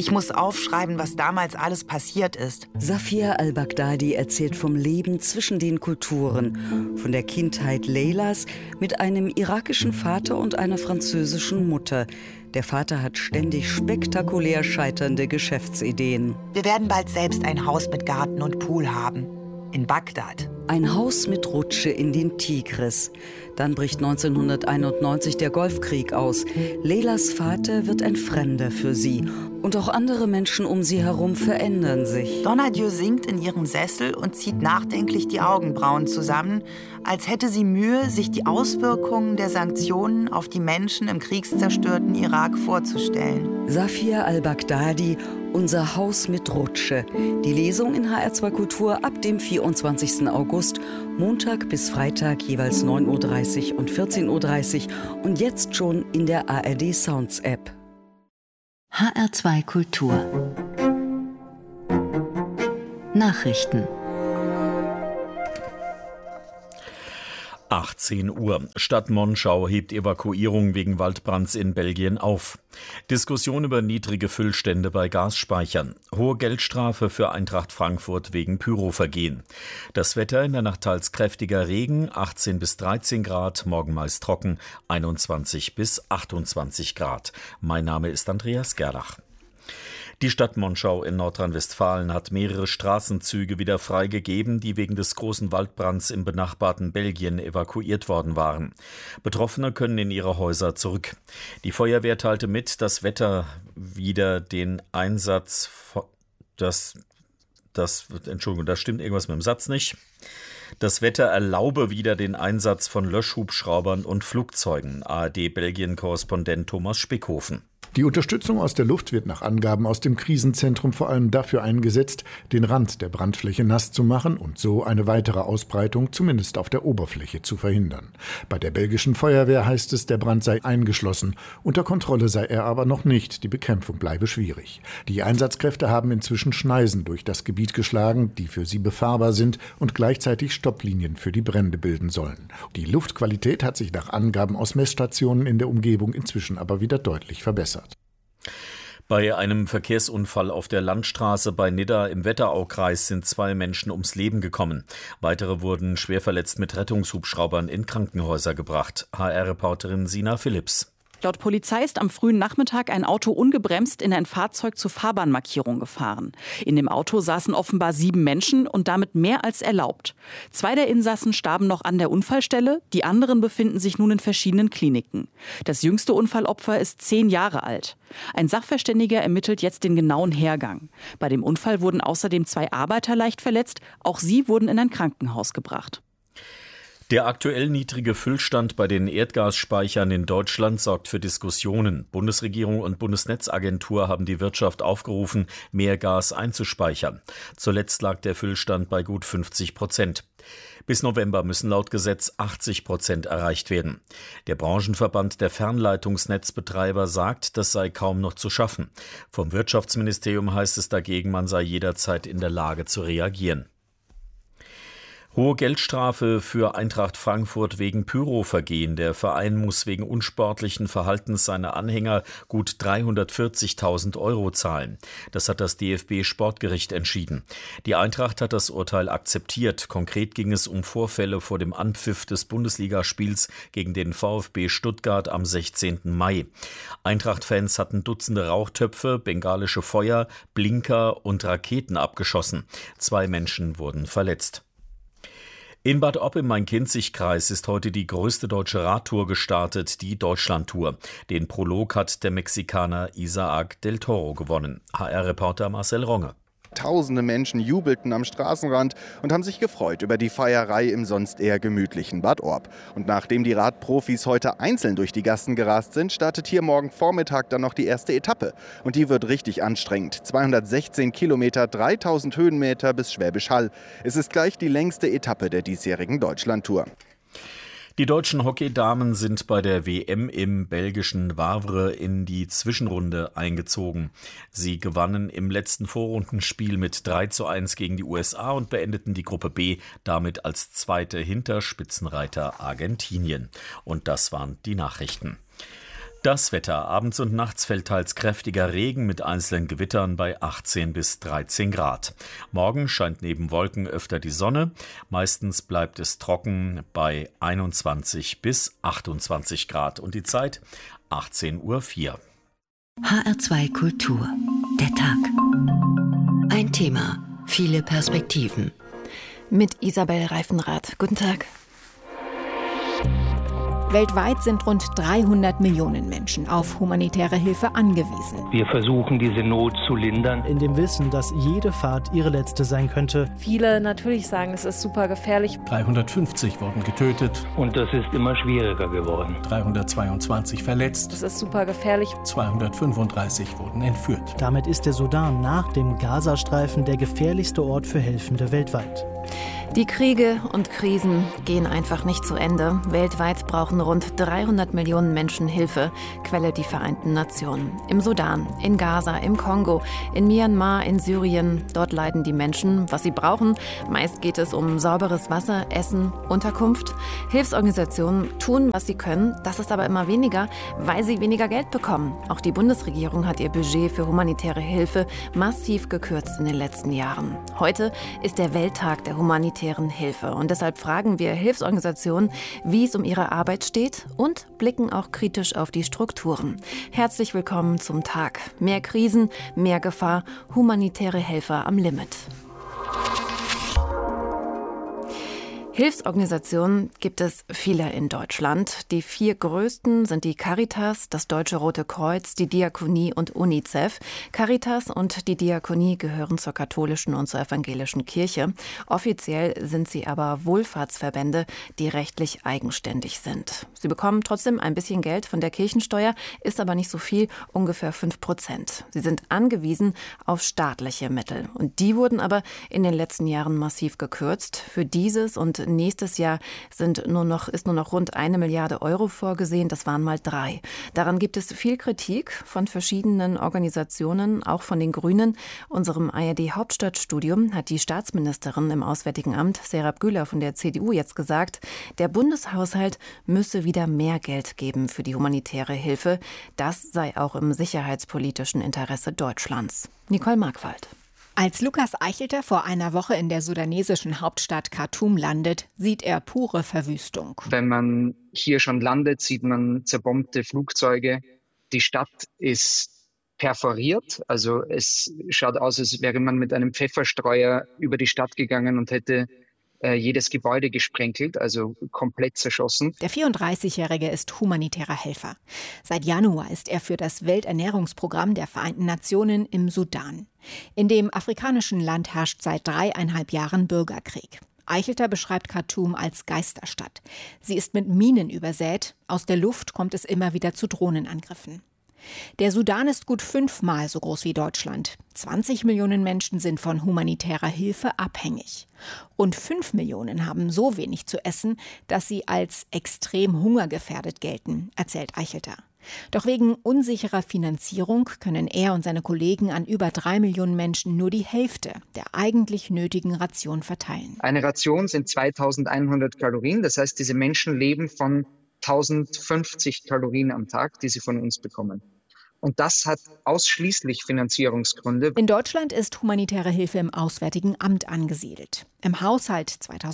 Ich muss aufschreiben, was damals alles passiert ist. Safia al-Baghdadi erzählt vom Leben zwischen den Kulturen, von der Kindheit Leylas mit einem irakischen Vater und einer französischen Mutter. Der Vater hat ständig spektakulär scheiternde Geschäftsideen. Wir werden bald selbst ein Haus mit Garten und Pool haben. In Bagdad. Ein Haus mit Rutsche in den Tigris. Dann bricht 1991 der Golfkrieg aus. Leylas Vater wird ein Fremder für sie. Und auch andere Menschen um sie herum verändern sich. Donadieu sinkt in ihrem Sessel und zieht nachdenklich die Augenbrauen zusammen, als hätte sie Mühe, sich die Auswirkungen der Sanktionen auf die Menschen im kriegszerstörten Irak vorzustellen. Safia al-Baghdadi, Unser Haus mit Rutsche. Die Lesung in HR2 Kultur ab dem 24. August, Montag bis Freitag jeweils 9.30 Uhr und 14.30 Uhr und jetzt schon in der ARD Sounds App. HR2 Kultur Nachrichten 18 Uhr. Stadt Monschau hebt Evakuierung wegen Waldbrands in Belgien auf. Diskussion über niedrige Füllstände bei Gasspeichern. Hohe Geldstrafe für Eintracht Frankfurt wegen Pyrovergehen. Das Wetter: in der Nacht teils kräftiger Regen, 18 bis 13 Grad, morgen meist trocken, 21 bis 28 Grad. Mein Name ist Andreas Gerlach. Die Stadt Monschau in Nordrhein-Westfalen hat mehrere Straßenzüge wieder freigegeben, die wegen des großen Waldbrands im benachbarten Belgien evakuiert worden waren. Betroffene können in ihre Häuser zurück. Die Feuerwehr teilte mit, das Wetter wieder den Einsatz... Entschuldigung, da stimmt irgendwas mit dem Satz nicht. Das Wetter erlaube wieder den Einsatz von Löschhubschraubern und Flugzeugen. ARD-Belgien-Korrespondent Thomas Spickhofen. Die Unterstützung aus der Luft wird nach Angaben aus dem Krisenzentrum vor allem dafür eingesetzt, den Rand der Brandfläche nass zu machen und so eine weitere Ausbreitung zumindest auf der Oberfläche zu verhindern. Bei der belgischen Feuerwehr heißt es, der Brand sei eingeschlossen. Unter Kontrolle sei er aber noch nicht. Die Bekämpfung bleibe schwierig. Die Einsatzkräfte haben inzwischen Schneisen durch das Gebiet geschlagen, die für sie befahrbar sind und gleichzeitig Stopplinien für die Brände bilden sollen. Die Luftqualität hat sich nach Angaben aus Messstationen in der Umgebung inzwischen aber wieder deutlich verbessert. Bei einem Verkehrsunfall auf der Landstraße bei Nidda im Wetteraukreis sind 2 Menschen ums Leben gekommen. Weitere wurden schwer verletzt mit Rettungshubschraubern in Krankenhäuser gebracht. HR-Reporterin Sina Philipps. Laut Polizei ist am frühen Nachmittag ein Auto ungebremst in ein Fahrzeug zur Fahrbahnmarkierung gefahren. In dem Auto saßen offenbar 7 Menschen und damit mehr als erlaubt. 2 der Insassen starben noch an der Unfallstelle, die anderen befinden sich nun in verschiedenen Kliniken. Das jüngste Unfallopfer ist 10 Jahre alt. Ein Sachverständiger ermittelt jetzt den genauen Hergang. Bei dem Unfall wurden außerdem 2 Arbeiter leicht verletzt, auch sie wurden in ein Krankenhaus gebracht. Der aktuell niedrige Füllstand bei den Erdgasspeichern in Deutschland sorgt für Diskussionen. Bundesregierung und Bundesnetzagentur haben die Wirtschaft aufgerufen, mehr Gas einzuspeichern. Zuletzt lag der Füllstand bei gut 50%. Bis November müssen laut Gesetz 80% erreicht werden. Der Branchenverband der Fernleitungsnetzbetreiber sagt, das sei kaum noch zu schaffen. Vom Wirtschaftsministerium heißt es dagegen, man sei jederzeit in der Lage zu reagieren. Hohe Geldstrafe für Eintracht Frankfurt wegen Pyrovergehen. Der Verein muss wegen unsportlichen Verhaltens seiner Anhänger gut 340.000 € zahlen. Das hat das DFB-Sportgericht entschieden. Die Eintracht hat das Urteil akzeptiert. Konkret ging es um Vorfälle vor dem Anpfiff des Bundesligaspiels gegen den VfB Stuttgart am 16. Mai. Eintracht-Fans hatten Dutzende Rauchtöpfe, bengalische Feuer, Blinker und Raketen abgeschossen. 2 Menschen wurden verletzt. In Bad Opp im Main-Kinzig-Kreis ist heute die größte deutsche Radtour gestartet, die Deutschlandtour. Den Prolog hat der Mexikaner Isaac del Toro gewonnen. HR-Reporter Marcel Ronge. Tausende Menschen jubelten am Straßenrand und haben sich gefreut über die Feierei im sonst eher gemütlichen Bad Orb. Und nachdem die Radprofis heute einzeln durch die Gassen gerast sind, startet hier morgen Vormittag dann noch die erste Etappe. Und die wird richtig anstrengend. 216 Kilometer, 3000 Höhenmeter bis Schwäbisch Hall. Es ist gleich die längste Etappe der diesjährigen Deutschlandtour. Die deutschen Hockeydamen sind bei der WM im belgischen Wavre in die Zwischenrunde eingezogen. Sie gewannen im letzten Vorrundenspiel mit 3:1 gegen die USA und beendeten die Gruppe B damit als Zweite hinter Spitzenreiter Argentinien. Und das waren die Nachrichten. Das Wetter. Abends und nachts fällt teils kräftiger Regen mit einzelnen Gewittern bei 18 bis 13 Grad. Morgen scheint neben Wolken öfter die Sonne. Meistens bleibt es trocken bei 21 bis 28 Grad. Und die Zeit 18:04 Uhr. HR2 Kultur. Der Tag. Ein Thema, viele Perspektiven. Mit Isabel Reifenrath. Guten Tag. Weltweit sind rund 300 Millionen Menschen auf humanitäre Hilfe angewiesen. Wir versuchen, diese Not zu lindern. In dem Wissen, dass jede Fahrt ihre letzte sein könnte. Viele natürlich sagen, es ist super gefährlich. 350 wurden getötet. Und das ist immer schwieriger geworden. 322 verletzt. Es ist super gefährlich. 235 wurden entführt. Damit ist der Sudan nach dem Gazastreifen der gefährlichste Ort für Helfende weltweit. Die Kriege und Krisen gehen einfach nicht zu Ende. Weltweit brauchen rund 300 Millionen Menschen Hilfe, Quelle die Vereinten Nationen. Im Sudan, in Gaza, im Kongo, in Myanmar, in Syrien. Dort leiden die Menschen, was sie brauchen. Meist geht es um sauberes Wasser, Essen, Unterkunft. Hilfsorganisationen tun, was sie können. Das ist aber immer weniger, weil sie weniger Geld bekommen. Auch die Bundesregierung hat ihr Budget für humanitäre Hilfe massiv gekürzt in den letzten Jahren. Heute ist der Welttag der humanitären Hilfe. Und deshalb fragen wir Hilfsorganisationen, wie es um ihre Arbeit steht und blicken auch kritisch auf die Strukturen. Herzlich willkommen zum Tag. Mehr Krisen, mehr Gefahr, humanitäre Helfer am Limit. Hilfsorganisationen gibt es viele in Deutschland. Die 4 größten sind die Caritas, das Deutsche Rote Kreuz, die Diakonie und UNICEF. Caritas und die Diakonie gehören zur katholischen und zur evangelischen Kirche. Offiziell sind sie aber Wohlfahrtsverbände, die rechtlich eigenständig sind. Sie bekommen trotzdem ein bisschen Geld von der Kirchensteuer, ist aber nicht so viel, ungefähr 5%. Sie sind angewiesen auf staatliche Mittel. Und die wurden aber in den letzten Jahren massiv gekürzt. Für dieses und nächstes Jahr ist nur noch rund 1 Milliarde Euro vorgesehen. Das waren mal 3. Daran gibt es viel Kritik von verschiedenen Organisationen, auch von den Grünen. Unserem ARD-Hauptstadtstudium hat die Staatsministerin im Auswärtigen Amt, Serap Güler von der CDU, jetzt gesagt, der Bundeshaushalt müsse wieder mehr Geld geben für die humanitäre Hilfe. Das sei auch im sicherheitspolitischen Interesse Deutschlands. Nicole Markwald. Als Lukas Eichelter vor einer Woche in der sudanesischen Hauptstadt Khartoum landet, sieht er pure Verwüstung. Wenn man hier schon landet, sieht man zerbombte Flugzeuge. Die Stadt ist perforiert, also es schaut aus, als wäre man mit einem Pfefferstreuer über die Stadt gegangen und hätte jedes Gebäude gesprenkelt, also komplett zerschossen. Der 34-Jährige ist humanitärer Helfer. Seit Januar ist er für das Welternährungsprogramm der Vereinten Nationen im Sudan. In dem afrikanischen Land herrscht seit 3,5 Jahren Bürgerkrieg. Eichelter beschreibt Khartoum als Geisterstadt. Sie ist mit Minen übersät. Aus der Luft kommt es immer wieder zu Drohnenangriffen. Der Sudan ist gut 5-mal so groß wie Deutschland. 20 Millionen Menschen sind von humanitärer Hilfe abhängig. Rund 5 Millionen haben so wenig zu essen, dass sie als extrem hungergefährdet gelten, erzählt Eichelter. Doch wegen unsicherer Finanzierung können er und seine Kollegen an über 3 Millionen Menschen nur die Hälfte der eigentlich nötigen Ration verteilen. Eine Ration sind 2100 Kalorien, das heißt, diese Menschen leben von 1050 Kalorien am Tag, die sie von uns bekommen. Und das hat ausschließlich Finanzierungsgründe. In Deutschland ist humanitäre Hilfe im Auswärtigen Amt angesiedelt. Im Haushalt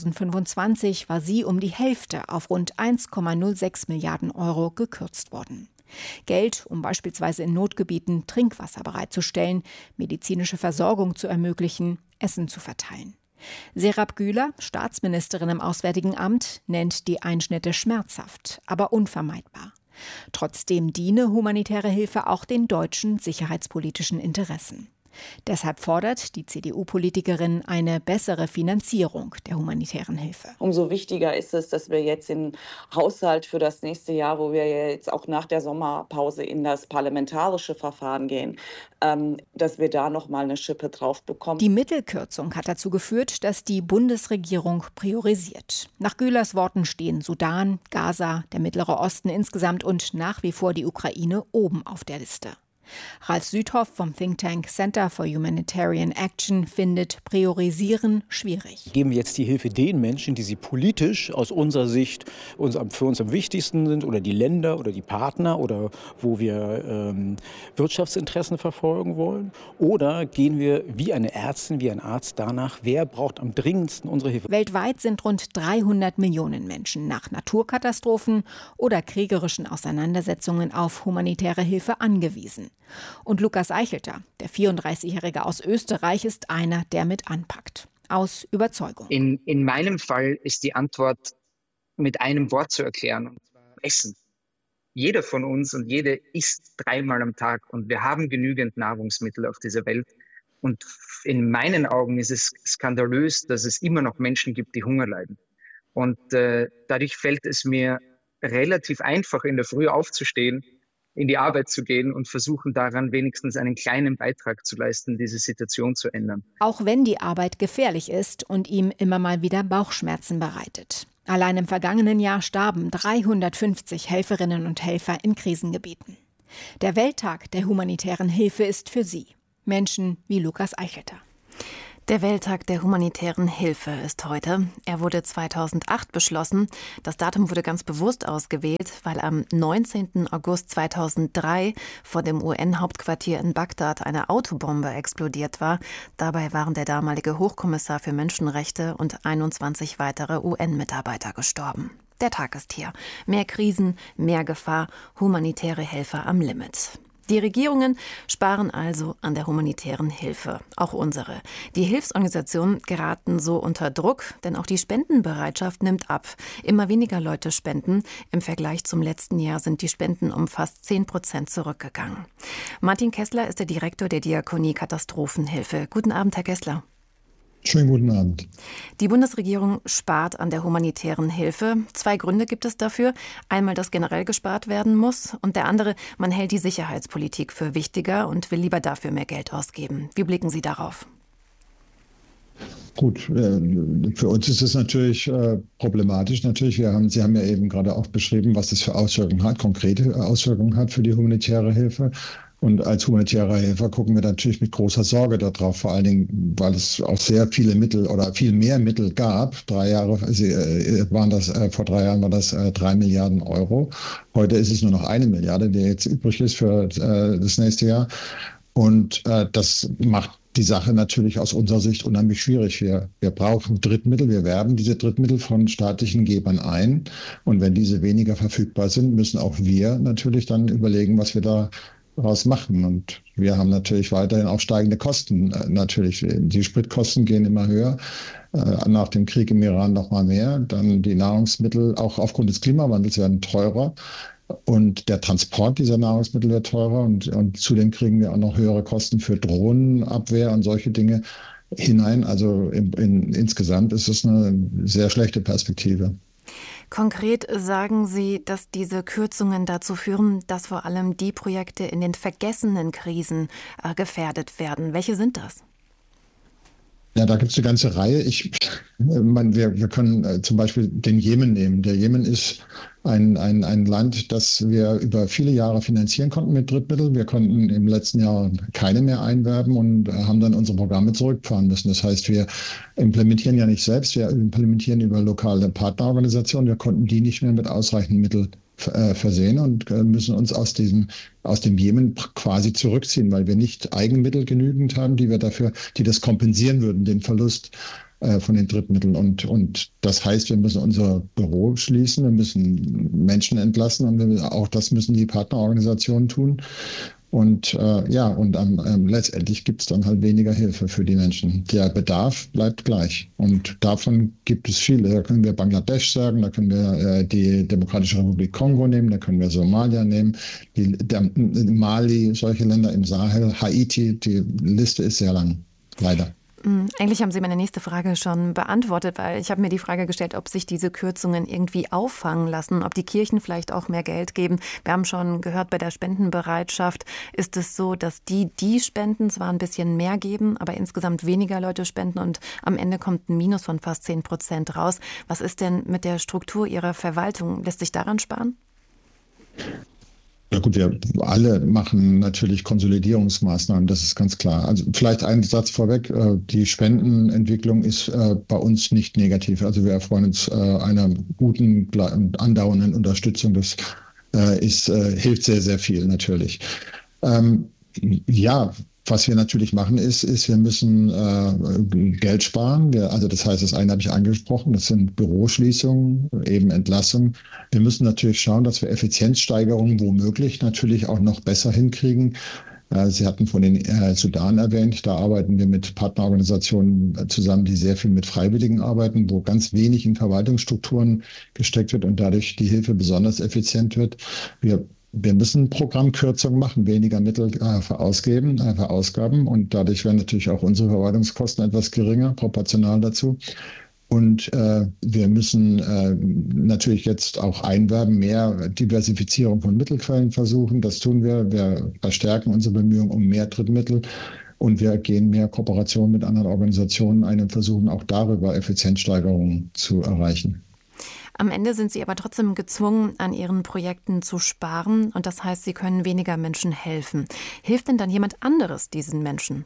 2025 war sie um die Hälfte auf rund 1,06 Milliarden Euro gekürzt worden. Geld, um beispielsweise in Notgebieten Trinkwasser bereitzustellen, medizinische Versorgung zu ermöglichen, Essen zu verteilen. Serap Güler, Staatsministerin im Auswärtigen Amt, nennt die Einschnitte schmerzhaft, aber unvermeidbar. Trotzdem diene humanitäre Hilfe auch den deutschen sicherheitspolitischen Interessen. Deshalb fordert die CDU-Politikerin eine bessere Finanzierung der humanitären Hilfe. Umso wichtiger ist es, dass wir jetzt im Haushalt für das nächste Jahr, wo wir jetzt auch nach der Sommerpause in das parlamentarische Verfahren gehen, dass wir da noch mal eine Schippe drauf bekommen. Die Mittelkürzung hat dazu geführt, dass die Bundesregierung priorisiert. Nach Gülers Worten stehen Sudan, Gaza, der Mittlere Osten insgesamt und nach wie vor die Ukraine oben auf der Liste. Ralf Südhoff vom Think Tank Center for Humanitarian Action findet Priorisieren schwierig. Geben wir jetzt die Hilfe den Menschen, die sie politisch aus unserer Sicht für uns am wichtigsten sind, oder die Länder oder die Partner oder wo wir Wirtschaftsinteressen verfolgen wollen? Oder gehen wir wie eine Ärztin, wie ein Arzt danach, wer braucht am dringendsten unsere Hilfe? Weltweit sind rund 300 Millionen Menschen nach Naturkatastrophen oder kriegerischen Auseinandersetzungen auf humanitäre Hilfe angewiesen. Und Lukas Eichelter, der 34-Jährige aus Österreich, ist einer, der mit anpackt. Aus Überzeugung. In meinem Fall ist die Antwort mit einem Wort zu erklären, und zwar Essen. Jeder von uns und jede isst 3-mal am Tag und wir haben genügend Nahrungsmittel auf dieser Welt. Und in meinen Augen ist es skandalös, dass es immer noch Menschen gibt, die Hunger leiden. Und dadurch fällt es mir relativ einfach, in der Früh aufzustehen, in die Arbeit zu gehen und versuchen daran wenigstens einen kleinen Beitrag zu leisten, diese Situation zu ändern. Auch wenn die Arbeit gefährlich ist und ihm immer mal wieder Bauchschmerzen bereitet. Allein im vergangenen Jahr starben 350 Helferinnen und Helfer in Krisengebieten. Der Welttag der humanitären Hilfe ist für sie Menschen wie Lukas Eichelter. Der Welttag der humanitären Hilfe ist heute. Er wurde 2008 beschlossen. Das Datum wurde ganz bewusst ausgewählt, weil am 19. August 2003 vor dem UN-Hauptquartier in Bagdad eine Autobombe explodiert war. Dabei waren der damalige Hochkommissar für Menschenrechte und 21 weitere UN-Mitarbeiter gestorben. Der Tag ist hier. Mehr Krisen, mehr Gefahr, humanitäre Helfer am Limit. Die Regierungen sparen also an der humanitären Hilfe, auch unsere. Die Hilfsorganisationen geraten so unter Druck, denn auch die Spendenbereitschaft nimmt ab. Immer weniger Leute spenden. Im Vergleich zum letzten Jahr sind die Spenden um fast 10% zurückgegangen. Martin Kessler ist der Direktor der Diakonie Katastrophenhilfe. Guten Abend, Herr Kessler. Schönen guten Abend. Die Bundesregierung spart an der humanitären Hilfe. 2 Gründe gibt es dafür. Einmal, dass generell gespart werden muss, und der andere, man hält die Sicherheitspolitik für wichtiger und will lieber dafür mehr Geld ausgeben. Wie blicken Sie darauf? Gut, für uns ist es natürlich problematisch. Natürlich, Sie haben ja eben gerade auch beschrieben, was das für Auswirkungen hat, konkrete Auswirkungen hat für die humanitäre Hilfe. Und als humanitärer Helfer gucken wir natürlich mit großer Sorge darauf, vor allen Dingen, weil es auch sehr viele Mittel oder viel mehr Mittel gab. Vor 3 Jahren waren das 3 Milliarden Euro. Heute ist es nur noch 1 Milliarde, die jetzt übrig ist für das nächste Jahr. Und das macht die Sache natürlich aus unserer Sicht unheimlich schwierig. Wir brauchen Drittmittel, wir werben diese Drittmittel von staatlichen Gebern ein. Und wenn diese weniger verfügbar sind, müssen auch wir natürlich dann überlegen, was wir da daraus machen. Und wir haben natürlich weiterhin auch steigende Kosten. Natürlich, die Spritkosten gehen immer höher. Nach dem Krieg im Iran noch mal mehr. Dann die Nahrungsmittel, auch aufgrund des Klimawandels, werden teurer. Und der Transport dieser Nahrungsmittel wird teurer. Und zudem kriegen wir auch noch höhere Kosten für Drohnenabwehr und solche Dinge hinein. Also insgesamt ist es eine sehr schlechte Perspektive. Konkret sagen Sie, dass diese Kürzungen dazu führen, dass vor allem die Projekte in den vergessenen Krisen gefährdet werden. Welche sind das? Ja, da gibt es eine ganze Reihe. Wir können zum Beispiel den Jemen nehmen. Der Jemen ist ein Land, das wir über viele Jahre finanzieren konnten mit Drittmitteln. Wir konnten im letzten Jahr keine mehr einwerben und haben dann unsere Programme zurückfahren müssen. Das heißt, wir implementieren ja nicht selbst, wir implementieren über lokale Partnerorganisationen. Wir konnten die nicht mehr mit ausreichend Mitteln versehen und müssen uns aus dem Jemen quasi zurückziehen, weil wir nicht Eigenmittel genügend haben, die das kompensieren würden, den Verlust von den Drittmitteln. Und das heißt, wir müssen unser Büro schließen, wir müssen Menschen entlassen und auch das müssen die Partnerorganisationen tun. Und letztendlich gibt es dann halt weniger Hilfe für die Menschen. Der Bedarf bleibt gleich. Und davon gibt es viele. Da können wir Bangladesch sagen, da können wir die Demokratische Republik Kongo nehmen, da können wir Somalia nehmen, Mali, solche Länder im Sahel, Haiti, die Liste ist sehr lang, leider. Eigentlich haben Sie meine nächste Frage schon beantwortet, weil ich habe mir die Frage gestellt, ob sich diese Kürzungen irgendwie auffangen lassen, ob die Kirchen vielleicht auch mehr Geld geben. Wir haben schon gehört, bei der Spendenbereitschaft ist es so, dass die spenden, zwar ein bisschen mehr geben, aber insgesamt weniger Leute spenden und am Ende kommt ein Minus von fast 10% raus. Was ist denn mit der Struktur Ihrer Verwaltung? Lässt sich daran sparen? Ja gut, wir alle machen natürlich Konsolidierungsmaßnahmen, das ist ganz klar. Also vielleicht ein Satz vorweg, die Spendenentwicklung ist bei uns nicht negativ. Also wir erfreuen uns einer guten, andauernden Unterstützung. Das hilft sehr, sehr viel natürlich. Was wir natürlich machen ist, wir müssen Geld sparen. Also das heißt, das eine habe ich angesprochen, das sind Büroschließungen, eben Entlassungen. Wir müssen natürlich schauen, dass wir Effizienzsteigerungen womöglich natürlich auch noch besser hinkriegen. Sie hatten von den Sudan erwähnt, da arbeiten wir mit Partnerorganisationen zusammen, die sehr viel mit Freiwilligen arbeiten, wo ganz wenig in Verwaltungsstrukturen gesteckt wird und dadurch die Hilfe besonders effizient wird. Wir müssen Programmkürzungen machen, weniger Mittel verausgaben und dadurch werden natürlich auch unsere Verwaltungskosten etwas geringer, proportional dazu. Und wir müssen natürlich jetzt auch einwerben, mehr Diversifizierung von Mittelquellen versuchen. Das tun wir. Wir verstärken unsere Bemühungen um mehr Drittmittel und wir gehen mehr Kooperation mit anderen Organisationen ein und versuchen auch darüber Effizienzsteigerungen zu erreichen. Am Ende sind Sie aber trotzdem gezwungen, an Ihren Projekten zu sparen. Und das heißt, Sie können weniger Menschen helfen. Hilft denn dann jemand anderes diesen Menschen?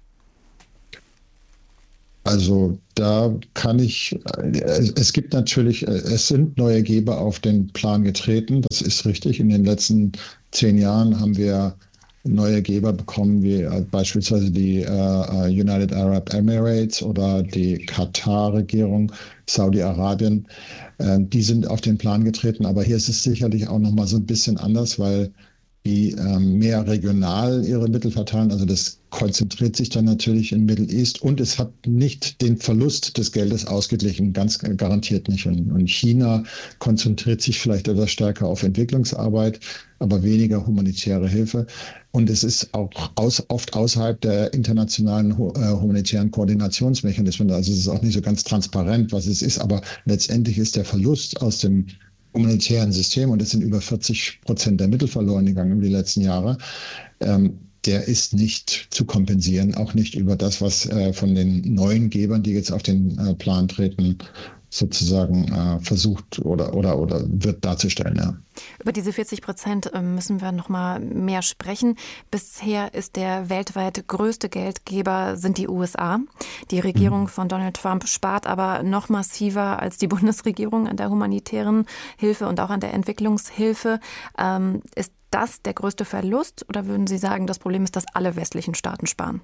Also da es gibt natürlich, es sind neue Geber auf den Plan getreten. Das ist richtig. In den letzten 10 Jahren haben wir neue Geber bekommen, wie beispielsweise die United Arab Emirates oder die Katar-Regierung, Saudi-Arabien. Die sind auf den Plan getreten, aber hier ist es sicherlich auch nochmal so ein bisschen anders, weil die mehr regional ihre Mittel verteilen. Also das konzentriert sich dann natürlich in Middle East und es hat nicht den Verlust des Geldes ausgeglichen, ganz garantiert nicht. Und China konzentriert sich vielleicht etwas stärker auf Entwicklungsarbeit, aber weniger humanitäre Hilfe. Und es ist auch oft außerhalb der internationalen humanitären Koordinationsmechanismen. Also es ist auch nicht so ganz transparent, was es ist, aber letztendlich ist der Verlust aus dem humanitären System, und es sind über 40% der Mittel verloren gegangen über die letzten Jahre, der ist nicht zu kompensieren, auch nicht über das, was von den neuen Gebern, die jetzt auf den Plan treten, sozusagen versucht oder wird darzustellen. Ja. Über diese 40% müssen wir noch mal mehr sprechen. Bisher ist der weltweit größte Geldgeber sind die USA. Die Regierung von Donald Trump spart aber noch massiver als die Bundesregierung an der humanitären Hilfe und auch an der Entwicklungshilfe. Ist das der größte Verlust oder würden Sie sagen, das Problem ist, dass alle westlichen Staaten sparen?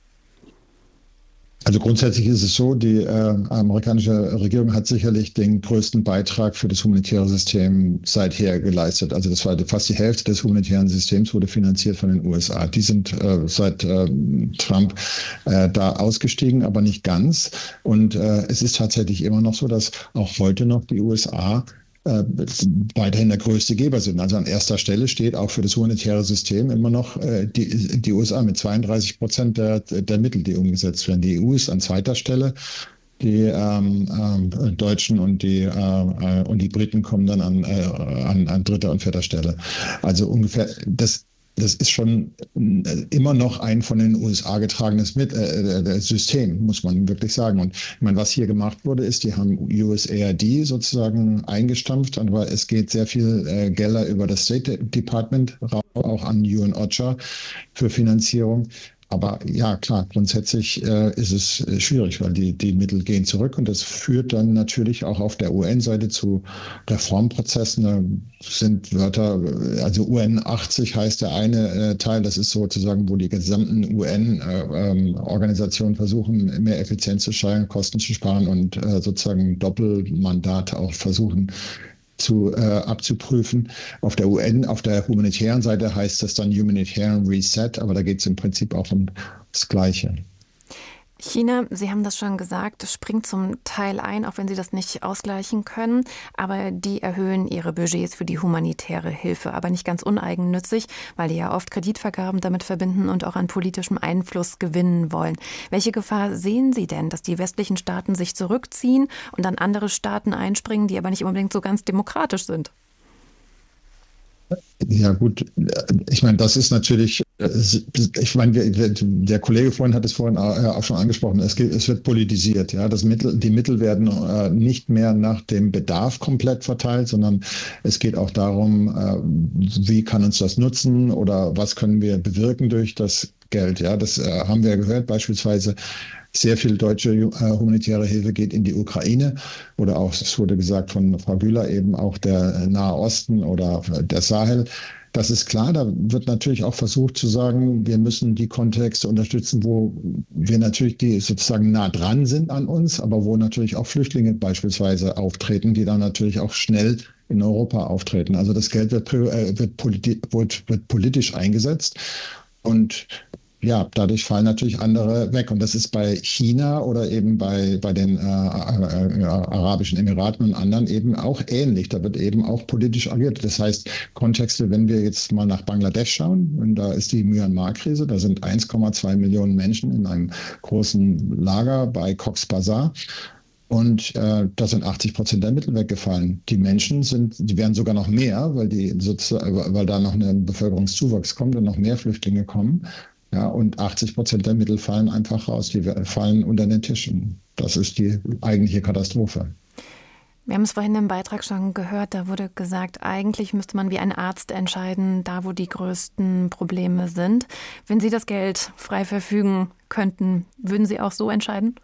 Also grundsätzlich ist es so, die amerikanische Regierung hat sicherlich den größten Beitrag für das humanitäre System seither geleistet. Also das war fast die Hälfte des humanitären Systems wurde finanziert von den USA. Die sind seit Trump da ausgestiegen, aber nicht ganz. Und es ist tatsächlich immer noch so, dass auch heute noch die USA weiterhin der größte Geber sind. Also an erster Stelle steht auch für das humanitäre System immer noch die USA mit 32% der Mittel, die umgesetzt werden. Die EU ist an zweiter Stelle. Die Deutschen und die Briten kommen dann an dritter und vierter Stelle. Also ungefähr das ist schon immer noch ein von den USA getragenes System, muss man wirklich sagen. Und ich meine, was hier gemacht wurde, ist, die haben USAID sozusagen eingestampft, aber es geht sehr viel Gelder über das State Department, auch an UNOCHA für Finanzierung. Aber ja, klar, grundsätzlich ist es schwierig, weil die Mittel gehen zurück und das führt dann natürlich auch auf der UN-Seite zu Reformprozessen. Da sind Wörter, also UN 80 heißt der eine Teil, das ist sozusagen, wo die gesamten UN-Organisationen versuchen, mehr Effizienz zu steigern, Kosten zu sparen und sozusagen Doppelmandate auch versuchen abzuprüfen. Auf der humanitären Seite heißt das dann Humanitarian Reset, aber da geht es im Prinzip auch um das Gleiche. China, Sie haben das schon gesagt, springt zum Teil ein, auch wenn Sie das nicht ausgleichen können. Aber die erhöhen ihre Budgets für die humanitäre Hilfe. Aber nicht ganz uneigennützig, weil die ja oft Kreditvergaben damit verbinden und auch an politischem Einfluss gewinnen wollen. Welche Gefahr sehen Sie denn, dass die westlichen Staaten sich zurückziehen und dann andere Staaten einspringen, die aber nicht unbedingt so ganz demokratisch sind? Ja gut, ich meine, das ist natürlich Ich meine, der Kollege vorhin hat es vorhin auch schon angesprochen, es wird politisiert. Ja? Die Mittel werden nicht mehr nach dem Bedarf komplett verteilt, sondern es geht auch darum, wie kann uns das nutzen oder was können wir bewirken durch das Geld. Ja? Das haben wir gehört, beispielsweise sehr viel deutsche humanitäre Hilfe geht in die Ukraine oder auch, es wurde gesagt von Frau Güler, eben auch der Nahe Osten oder der Sahel. Das ist klar, da wird natürlich auch versucht zu sagen, wir müssen die Kontexte unterstützen, wo wir natürlich die sozusagen nah dran sind an uns, aber wo natürlich auch Flüchtlinge beispielsweise auftreten, die dann natürlich auch schnell in Europa auftreten. Also das Geld wird politisch eingesetzt und ja, dadurch fallen natürlich andere weg. Und das ist bei China oder eben bei den Arabischen Emiraten und anderen eben auch ähnlich. Da wird eben auch politisch agiert. Das heißt, Kontexte, wenn wir jetzt mal nach Bangladesch schauen, und da ist die Myanmar-Krise, da sind 1,2 Millionen Menschen in einem großen Lager bei Cox's Bazar. Und da sind 80% der Mittel weggefallen. Die Menschen die werden sogar noch mehr, weil da noch ein Bevölkerungszuwachs kommt und noch mehr Flüchtlinge kommen. Ja, und 80% der Mittel fallen einfach raus, die fallen unter den Tisch. Das ist die eigentliche Katastrophe. Wir haben es vorhin im Beitrag schon gehört, da wurde gesagt, eigentlich müsste man wie ein Arzt entscheiden, da wo die größten Probleme sind. Wenn Sie das Geld frei verfügen könnten, würden Sie auch so entscheiden?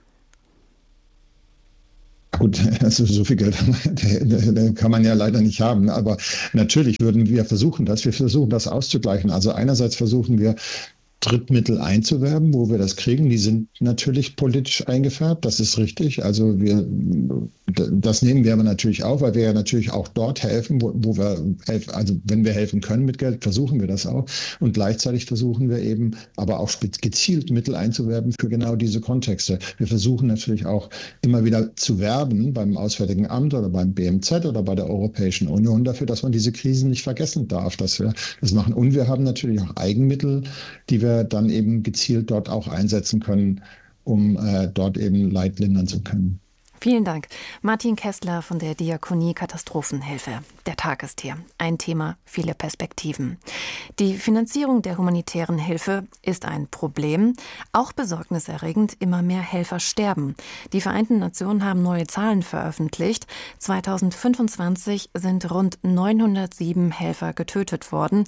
Gut, also so viel Geld kann man ja leider nicht haben, aber natürlich würden wir versuchen das auszugleichen. Also einerseits versuchen wir, Drittmittel einzuwerben, wo wir das kriegen. Die sind natürlich politisch eingefärbt, das ist richtig. Also das nehmen wir aber natürlich auch, weil wir ja natürlich auch dort helfen, wo wir helfen. Also wenn wir helfen können mit Geld, versuchen wir das auch. Und gleichzeitig versuchen wir eben aber auch gezielt Mittel einzuwerben für genau diese Kontexte. Wir versuchen natürlich auch immer wieder zu werben beim Auswärtigen Amt oder beim BMZ oder bei der Europäischen Union dafür, dass man diese Krisen nicht vergessen darf, dass wir das machen. Und wir haben natürlich auch Eigenmittel, die wir dann eben gezielt dort auch einsetzen können, um dort eben Leid lindern zu können. Vielen Dank. Martin Kessler von der Diakonie Katastrophenhilfe. Der Tag ist hier. Ein Thema, viele Perspektiven. Die Finanzierung der humanitären Hilfe ist ein Problem. Auch besorgniserregend, immer mehr Helfer sterben. Die Vereinten Nationen haben neue Zahlen veröffentlicht. 2025 sind rund 907 Helfer getötet,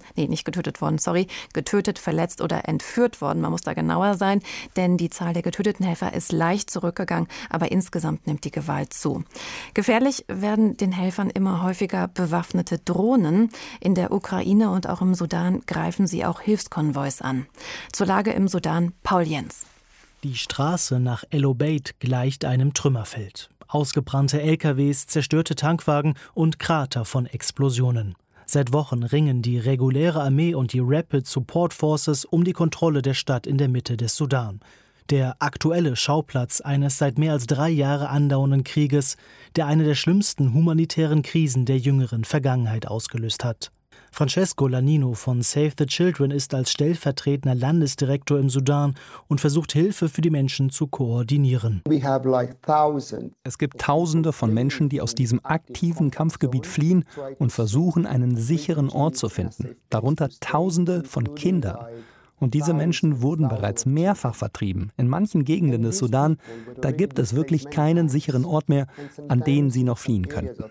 verletzt oder entführt worden. Man muss da genauer sein, denn die Zahl der getöteten Helfer ist leicht zurückgegangen, aber insgesamt nimmt die Gewalt zu. Gefährlich werden den Helfern immer häufiger bewaffnete Drohnen. In der Ukraine und auch im Sudan greifen sie auch Hilfskonvois an. Zur Lage im Sudan, Paul Jens. Die Straße nach El Obeid gleicht einem Trümmerfeld. Ausgebrannte LKWs, zerstörte Tankwagen und Krater von Explosionen. Seit Wochen ringen die reguläre Armee und die Rapid Support Forces um die Kontrolle der Stadt in der Mitte des Sudan. Der aktuelle Schauplatz eines seit mehr als 3 Jahre andauernden Krieges, der eine der schlimmsten humanitären Krisen der jüngeren Vergangenheit ausgelöst hat. Francesco Lanino von Save the Children ist als stellvertretender Landesdirektor im Sudan und versucht, Hilfe für die Menschen zu koordinieren. Es gibt Tausende von Menschen, die aus diesem aktiven Kampfgebiet fliehen und versuchen, einen sicheren Ort zu finden. Darunter Tausende von Kindern. Und diese Menschen wurden bereits mehrfach vertrieben. In manchen Gegenden des Sudan, da gibt es wirklich keinen sicheren Ort mehr, an den sie noch fliehen könnten.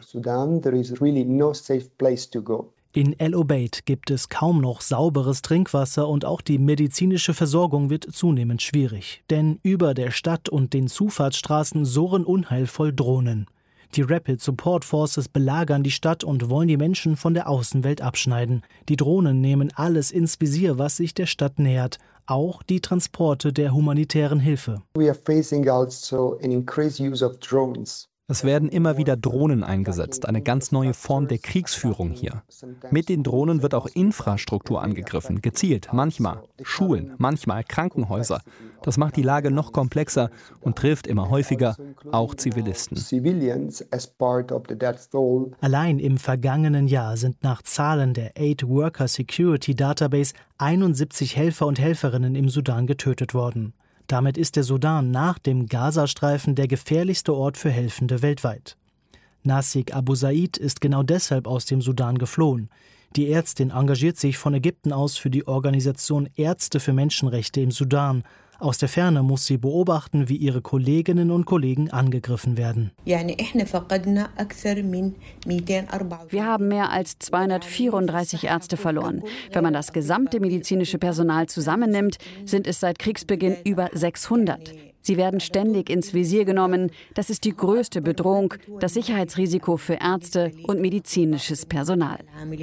In El Obeid gibt es kaum noch sauberes Trinkwasser und auch die medizinische Versorgung wird zunehmend schwierig. Denn über der Stadt und den Zufahrtsstraßen surren unheilvoll Drohnen. Die Rapid Support Forces belagern die Stadt und wollen die Menschen von der Außenwelt abschneiden. Die Drohnen nehmen alles ins Visier, was sich der Stadt nähert, auch die Transporte der humanitären Hilfe. Es werden immer wieder Drohnen eingesetzt, eine ganz neue Form der Kriegsführung hier. Mit den Drohnen wird auch Infrastruktur angegriffen, gezielt, manchmal Schulen, manchmal Krankenhäuser. Das macht die Lage noch komplexer und trifft immer häufiger auch Zivilisten. Allein im vergangenen Jahr sind nach Zahlen der Aid Worker Security Database 71 Helfer und Helferinnen im Sudan getötet worden. Damit ist der Sudan nach dem Gazastreifen der gefährlichste Ort für Helfende weltweit. Nasik Abu Said ist genau deshalb aus dem Sudan geflohen. Die Ärztin engagiert sich von Ägypten aus für die Organisation Ärzte für Menschenrechte im Sudan. Aus der Ferne muss sie beobachten, wie ihre Kolleginnen und Kollegen angegriffen werden. Wir haben mehr als 234 Ärzte verloren. Wenn man das gesamte medizinische Personal zusammennimmt, sind es seit Kriegsbeginn über 600. Sie werden ständig ins Visier genommen. Das ist die größte Bedrohung, das Sicherheitsrisiko für Ärzte und medizinisches Personal.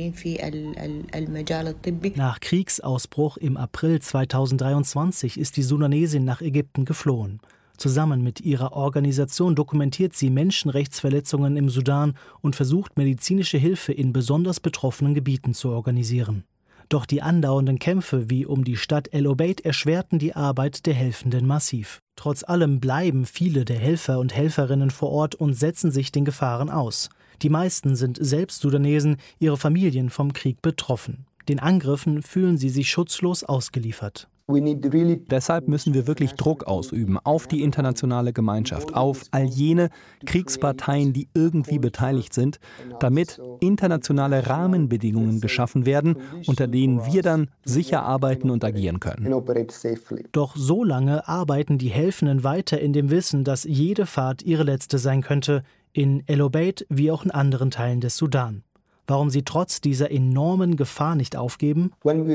Nach Kriegsausbruch im April 2023 ist die Sudanesin nach Ägypten geflohen. Zusammen mit ihrer Organisation dokumentiert sie Menschenrechtsverletzungen im Sudan und versucht, medizinische Hilfe in besonders betroffenen Gebieten zu organisieren. Doch die andauernden Kämpfe wie um die Stadt El Obeid erschwerten die Arbeit der Helfenden massiv. Trotz allem bleiben viele der Helfer und Helferinnen vor Ort und setzen sich den Gefahren aus. Die meisten sind selbst Sudanesen, ihre Familien vom Krieg betroffen. Den Angriffen fühlen sie sich schutzlos ausgeliefert. Deshalb müssen wir wirklich Druck ausüben auf die internationale Gemeinschaft, auf all jene Kriegsparteien, die irgendwie beteiligt sind, damit internationale Rahmenbedingungen geschaffen werden, unter denen wir dann sicher arbeiten und agieren können. Doch so lange arbeiten die Helfenden weiter in dem Wissen, dass jede Fahrt ihre letzte sein könnte, in El Obeid wie auch in anderen Teilen des Sudan. Warum sie trotz dieser enormen Gefahr nicht aufgeben?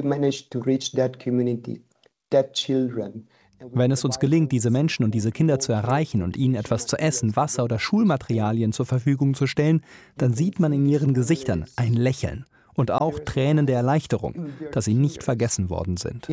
Wenn es uns gelingt, diese Menschen und diese Kinder zu erreichen und ihnen etwas zu essen, Wasser oder Schulmaterialien zur Verfügung zu stellen, dann sieht man in ihren Gesichtern ein Lächeln und auch Tränen der Erleichterung, dass sie nicht vergessen worden sind.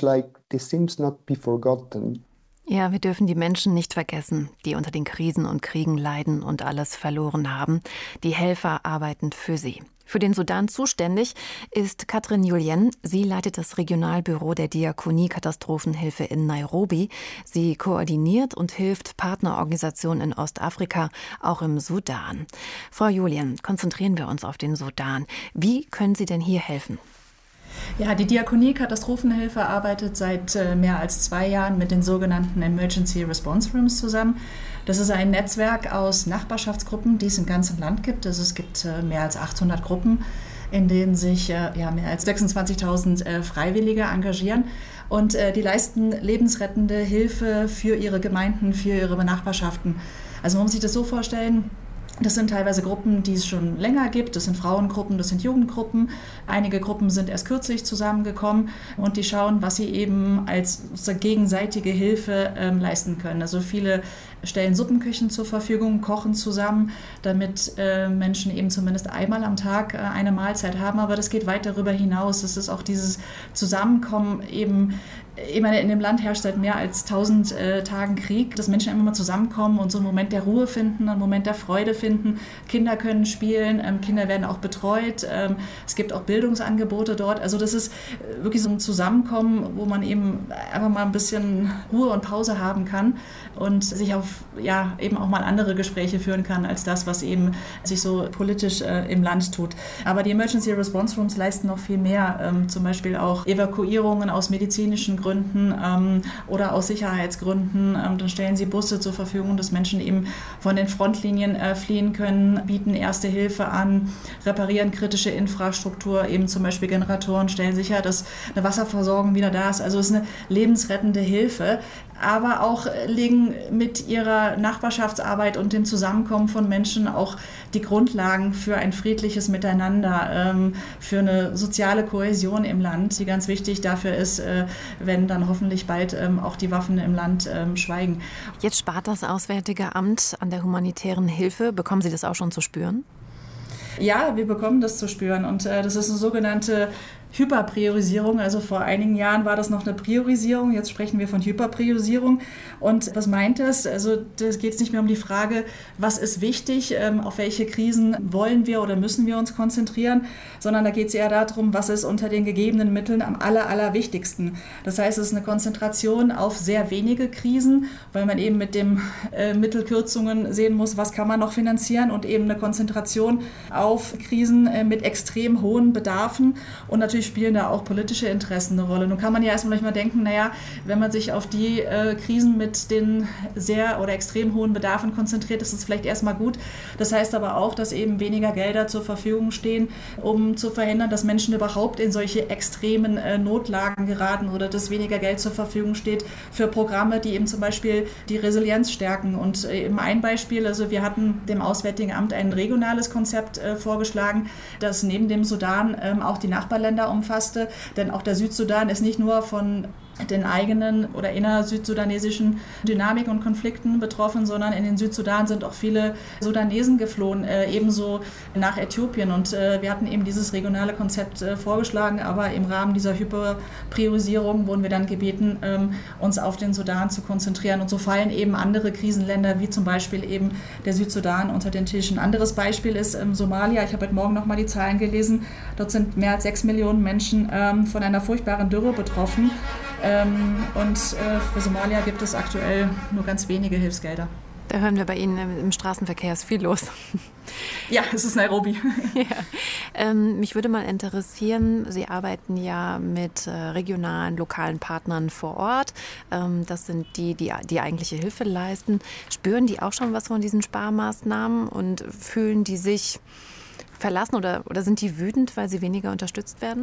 Ja, wir dürfen die Menschen nicht vergessen, die unter den Krisen und Kriegen leiden und alles verloren haben. Die Helfer arbeiten für sie. Für den Sudan zuständig ist Katrin Julien. Sie leitet das Regionalbüro der Diakonie Katastrophenhilfe in Nairobi. Sie koordiniert und hilft Partnerorganisationen in Ostafrika, auch im Sudan. Frau Julien, konzentrieren wir uns auf den Sudan. Wie können Sie denn hier helfen? Ja, die Diakonie Katastrophenhilfe arbeitet seit mehr als 2 Jahren mit den sogenannten Emergency Response Rooms zusammen. Das ist ein Netzwerk aus Nachbarschaftsgruppen, die es im ganzen Land gibt. Also es gibt mehr als 800 Gruppen, in denen sich mehr als 26.000 Freiwillige engagieren. Und die leisten lebensrettende Hilfe für ihre Gemeinden, für ihre Nachbarschaften. Also man muss sich das so vorstellen, das sind teilweise Gruppen, die es schon länger gibt. Das sind Frauengruppen, das sind Jugendgruppen. Einige Gruppen sind erst kürzlich zusammengekommen und die schauen, was sie eben als gegenseitige Hilfe leisten können. Also viele stellen Suppenküchen zur Verfügung, kochen zusammen, damit Menschen eben zumindest einmal am Tag eine Mahlzeit haben. Aber das geht weit darüber hinaus. Es ist auch dieses Zusammenkommen eben. Ich meine, in dem Land herrscht seit mehr als 1000 Tagen Krieg, dass Menschen immer mal zusammenkommen und so einen Moment der Ruhe finden, einen Moment der Freude finden. Kinder können spielen, Kinder werden auch betreut. Es gibt auch Bildungsangebote dort. Also das ist wirklich so ein Zusammenkommen, wo man eben einfach mal ein bisschen Ruhe und Pause haben kann und sich auf eben auch mal andere Gespräche führen kann, als das, was eben sich so politisch im Land tut. Aber die Emergency Response Rooms leisten noch viel mehr, zum Beispiel auch Evakuierungen aus medizinischen Gründen oder aus Sicherheitsgründen. Dann stellen sie Busse zur Verfügung, dass Menschen eben von den Frontlinien fliehen können, bieten Erste Hilfe an, reparieren kritische Infrastruktur, eben zum Beispiel Generatoren, stellen sicher, dass eine Wasserversorgung wieder da ist. Also es ist eine lebensrettende Hilfe, aber auch legen mit ihrer Nachbarschaftsarbeit und dem Zusammenkommen von Menschen auch die Grundlagen für ein friedliches Miteinander, für eine soziale Kohäsion im Land, die ganz wichtig dafür ist, wenn dann hoffentlich bald auch die Waffen im Land schweigen. Jetzt spart das Auswärtige Amt an der humanitären Hilfe. Bekommen Sie das auch schon zu spüren? Ja, wir bekommen das zu spüren und das ist eine sogenannte Hyperpriorisierung. Also vor einigen Jahren war das noch eine Priorisierung, jetzt sprechen wir von Hyperpriorisierung. Und was meint das? Also das geht nicht mehr um die Frage, was ist wichtig, auf welche Krisen wollen wir oder müssen wir uns konzentrieren, sondern da geht es eher darum, was ist unter den gegebenen Mitteln am allerwichtigsten. Das heißt, es ist eine Konzentration auf sehr wenige Krisen, weil man eben mit den Mittelkürzungen sehen muss, was kann man noch finanzieren und eben eine Konzentration auf Krisen mit extrem hohen Bedarfen und natürlich natürlich spielen da auch politische Interessen eine Rolle. Nun kann man ja erstmal mal denken, naja, wenn man sich auf die Krisen mit den sehr oder extrem hohen Bedarfen konzentriert, ist es vielleicht erstmal gut. Das heißt aber auch, dass eben weniger Gelder zur Verfügung stehen, um zu verhindern, dass Menschen überhaupt in solche extremen Notlagen geraten oder dass weniger Geld zur Verfügung steht für Programme, die eben zum Beispiel die Resilienz stärken. Und eben ein Beispiel, also wir hatten dem Auswärtigen Amt ein regionales Konzept vorgeschlagen, das neben dem Sudan auch die Nachbarländer umfasste, denn auch der Südsudan ist nicht nur von den eigenen oder innersüdsudanesischen Dynamiken und Konflikten betroffen, sondern in den Südsudan sind auch viele Sudanesen geflohen, ebenso nach Äthiopien. Und wir hatten eben dieses regionale Konzept vorgeschlagen, aber im Rahmen dieser Hyperpriorisierung wurden wir dann gebeten, uns auf den Sudan zu konzentrieren. Und so fallen eben andere Krisenländer, wie zum Beispiel eben der Südsudan, unter den Tisch. Ein anderes Beispiel ist Somalia. Ich habe heute Morgen nochmal die Zahlen gelesen. Dort sind mehr als 6 Millionen Menschen von einer furchtbaren Dürre betroffen. Und für Somalia gibt es aktuell nur ganz wenige Hilfsgelder. Da hören wir bei Ihnen im Straßenverkehr ist viel los. Ja, es ist Nairobi. Ja. Mich würde mal interessieren, Sie arbeiten ja mit regionalen, lokalen Partnern vor Ort. Das sind die eigentliche Hilfe leisten. Spüren die auch schon was von diesen Sparmaßnahmen und fühlen die sich verlassen oder sind die wütend, weil sie weniger unterstützt werden?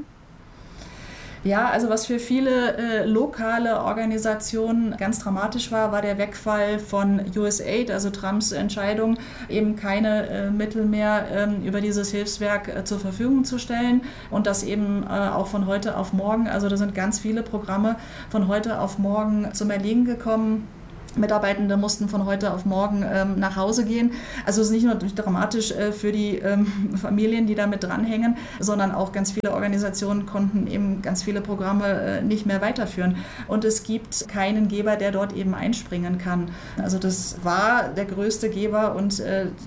Ja, also was für viele lokale Organisationen ganz dramatisch war der Wegfall von USAID, also Trumps Entscheidung, eben keine Mittel mehr über dieses Hilfswerk zur Verfügung zu stellen und das eben auch von heute auf morgen. Also da sind ganz viele Programme von heute auf morgen zum Erliegen gekommen. Mitarbeitende mussten von heute auf morgen nach Hause gehen. Also es ist nicht nur dramatisch für die Familien, die da mit dranhängen, sondern auch ganz viele Organisationen konnten eben ganz viele Programme nicht mehr weiterführen. Und es gibt keinen Geber, der dort eben einspringen kann. Also das war der größte Geber und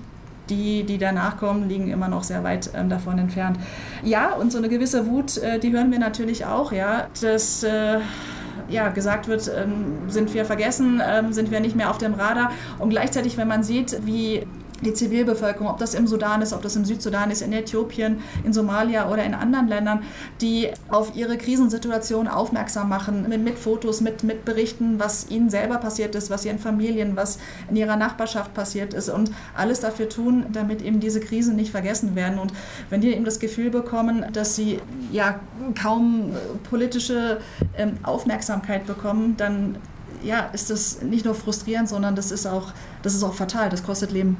die danach kommen, liegen immer noch sehr weit davon entfernt. Ja, und so eine gewisse Wut, die hören wir natürlich auch, ja, dass gesagt wird, sind wir vergessen, sind wir nicht mehr auf dem Radar. Und gleichzeitig, wenn man sieht, wie die Zivilbevölkerung, ob das im Sudan ist, ob das im Südsudan ist, in Äthiopien, in Somalia oder in anderen Ländern, die auf ihre Krisensituation aufmerksam machen, mit Fotos, mit Berichten, was ihnen selber passiert ist, was ihren Familien, was in ihrer Nachbarschaft passiert ist und alles dafür tun, damit eben diese Krisen nicht vergessen werden. Und wenn die eben das Gefühl bekommen, dass sie ja kaum politische Aufmerksamkeit bekommen, dann ist das nicht nur frustrierend, sondern das ist auch fatal, das kostet Leben.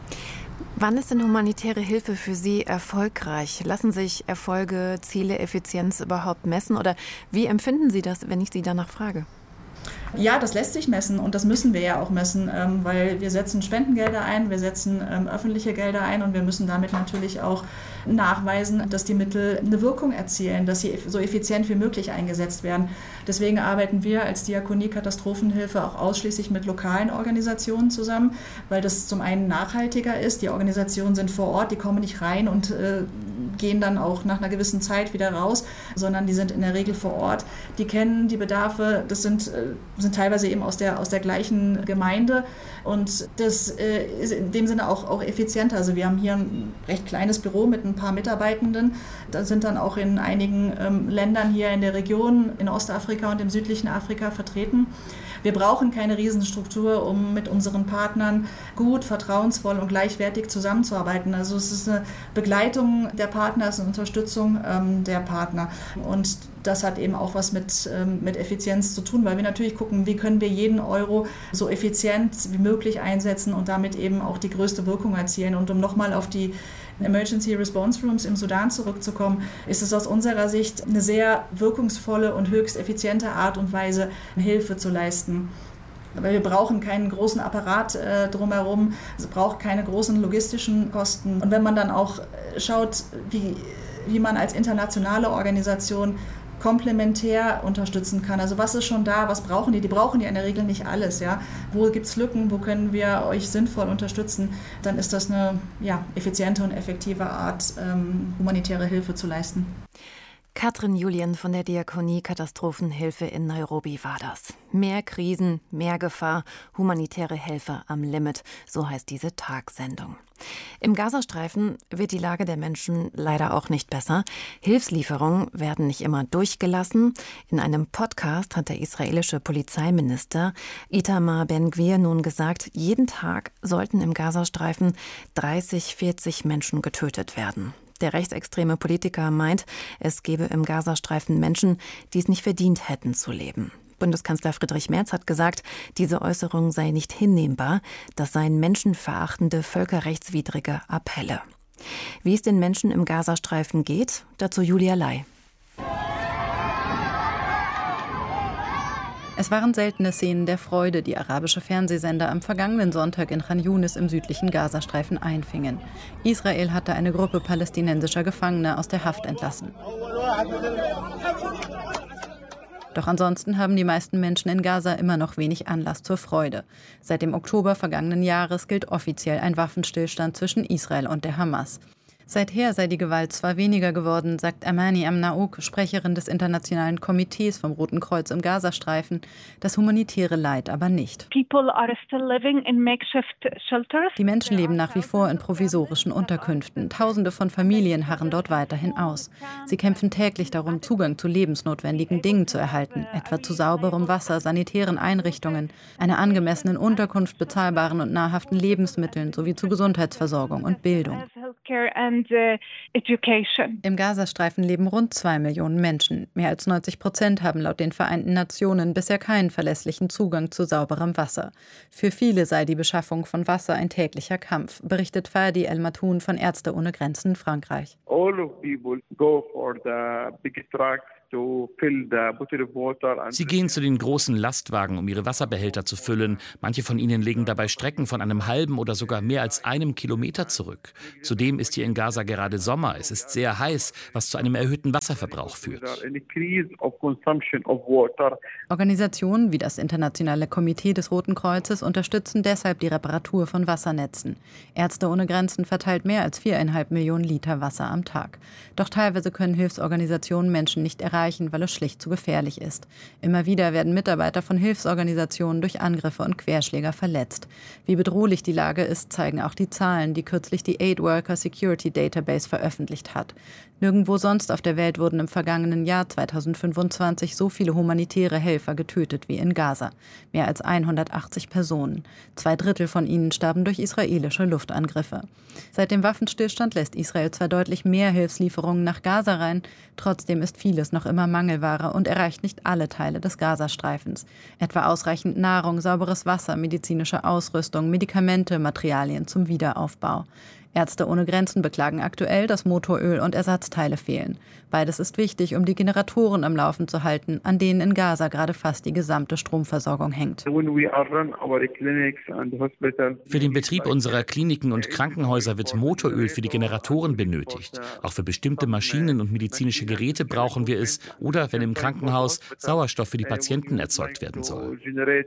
Wann ist denn humanitäre Hilfe für Sie erfolgreich? Lassen sich Erfolge, Ziele, Effizienz überhaupt messen? Oder wie empfinden Sie das, wenn ich Sie danach frage? Ja, das lässt sich messen und das müssen wir ja auch messen, weil wir setzen Spendengelder ein, wir setzen öffentliche Gelder ein und wir müssen damit natürlich auch nachweisen, dass die Mittel eine Wirkung erzielen, dass sie so effizient wie möglich eingesetzt werden. Deswegen arbeiten wir als Diakonie Katastrophenhilfe auch ausschließlich mit lokalen Organisationen zusammen, weil das zum einen nachhaltiger ist. Die Organisationen sind vor Ort, die kommen nicht rein und gehen dann auch nach einer gewissen Zeit wieder raus, sondern die sind in der Regel vor Ort. Die kennen die Bedarfe, das sind teilweise eben aus der gleichen Gemeinde und das ist in dem Sinne auch effizienter. Also wir haben hier ein recht kleines Büro mit ein paar Mitarbeitenden. Da sind dann auch in einigen Ländern hier in der Region, in Ostafrika und im südlichen Afrika vertreten. Wir brauchen keine Riesenstruktur, um mit unseren Partnern gut, vertrauensvoll und gleichwertig zusammenzuarbeiten. Also es ist eine Begleitung der Partner, es ist eine Unterstützung der Partner. Und das hat eben auch was mit Effizienz zu tun, weil wir natürlich gucken, wie können wir jeden Euro so effizient wie möglich einsetzen und damit eben auch die größte Wirkung erzielen. Und um nochmal auf die Emergency Response Rooms im Sudan zurückzukommen, ist es aus unserer Sicht eine sehr wirkungsvolle und höchst effiziente Art und Weise, Hilfe zu leisten. Weil wir brauchen keinen großen Apparat drumherum, es braucht keine großen logistischen Kosten. Und wenn man dann auch schaut, wie man als internationale Organisation komplementär unterstützen kann. Also was ist schon da, was brauchen die? Die brauchen ja in der Regel nicht alles. Ja? Wo gibt es Lücken, wo können wir euch sinnvoll unterstützen? Dann ist das eine effiziente und effektive Art, humanitäre Hilfe zu leisten. Katrin Julien von der Diakonie Katastrophenhilfe in Nairobi war das. Mehr Krisen, mehr Gefahr, humanitäre Helfer am Limit, so heißt diese Tagsendung. Im Gazastreifen wird die Lage der Menschen leider auch nicht besser. Hilfslieferungen werden nicht immer durchgelassen. In einem Podcast hat der israelische Polizeiminister Itamar Ben-Gvir nun gesagt, jeden Tag sollten im Gazastreifen 30, 40 Menschen getötet werden. Der rechtsextreme Politiker meint, es gebe im Gazastreifen Menschen, die es nicht verdient hätten zu leben. Bundeskanzler Friedrich Merz hat gesagt, diese Äußerung sei nicht hinnehmbar, das seien menschenverachtende, völkerrechtswidrige Appelle. Wie es den Menschen im Gazastreifen geht, dazu Julia Lai. Es waren seltene Szenen der Freude, die arabische Fernsehsender am vergangenen Sonntag in Khan Yunis im südlichen Gazastreifen einfingen. Israel hatte eine Gruppe palästinensischer Gefangener aus der Haft entlassen. Doch ansonsten haben die meisten Menschen in Gaza immer noch wenig Anlass zur Freude. Seit dem Oktober vergangenen Jahres gilt offiziell ein Waffenstillstand zwischen Israel und der Hamas. Seither sei die Gewalt zwar weniger geworden, sagt Amani Amnaouk, Sprecherin des Internationalen Komitees vom Roten Kreuz im Gazastreifen, das humanitäre Leid aber nicht. Die Menschen leben nach wie vor in provisorischen Unterkünften. Tausende von Familien harren dort weiterhin aus. Sie kämpfen täglich darum, Zugang zu lebensnotwendigen Dingen zu erhalten, etwa zu sauberem Wasser, sanitären Einrichtungen, einer angemessenen Unterkunft, bezahlbaren und nahrhaften Lebensmitteln sowie zu Gesundheitsversorgung und Bildung. Im Gazastreifen leben rund 2 Millionen Menschen. Mehr als 90% haben laut den Vereinten Nationen bisher keinen verlässlichen Zugang zu sauberem Wasser. Für viele sei die Beschaffung von Wasser ein täglicher Kampf, berichtet Fadi El Matoun von Ärzte ohne Grenzen Frankreich. Sie gehen zu den großen Lastwagen, um ihre Wasserbehälter zu füllen. Manche von ihnen legen dabei Strecken von einem halben oder sogar mehr als 1 Kilometer zurück. Zudem ist hier in Gaza gerade Sommer. Es ist sehr heiß, was zu einem erhöhten Wasserverbrauch führt. Organisationen wie das Internationale Komitee des Roten Kreuzes unterstützen deshalb die Reparatur von Wassernetzen. Ärzte ohne Grenzen verteilt mehr als 4,5 Millionen Liter Wasser am Tag. Doch teilweise können Hilfsorganisationen Menschen nicht erreichen, weil es schlicht zu gefährlich ist. Immer wieder werden Mitarbeiter von Hilfsorganisationen durch Angriffe und Querschläger verletzt. Wie bedrohlich die Lage ist, zeigen auch die Zahlen, die kürzlich die Aid Worker Security Database veröffentlicht hat. Nirgendwo sonst auf der Welt wurden im vergangenen Jahr 2025 so viele humanitäre Helfer getötet wie in Gaza. Mehr als 180 Personen. 2/3 von ihnen starben durch israelische Luftangriffe. Seit dem Waffenstillstand lässt Israel zwar deutlich mehr Hilfslieferungen nach Gaza rein, trotzdem ist vieles noch immer Mangelware und erreicht nicht alle Teile des Gazastreifens. Etwa ausreichend Nahrung, sauberes Wasser, medizinische Ausrüstung, Medikamente, Materialien zum Wiederaufbau. Ärzte ohne Grenzen beklagen aktuell, dass Motoröl und Ersatzteile fehlen. Beides ist wichtig, um die Generatoren am Laufen zu halten, an denen in Gaza gerade fast die gesamte Stromversorgung hängt. Für den Betrieb unserer Kliniken und Krankenhäuser wird Motoröl für die Generatoren benötigt. Auch für bestimmte Maschinen und medizinische Geräte brauchen wir es oder, wenn im Krankenhaus Sauerstoff für die Patienten erzeugt werden soll.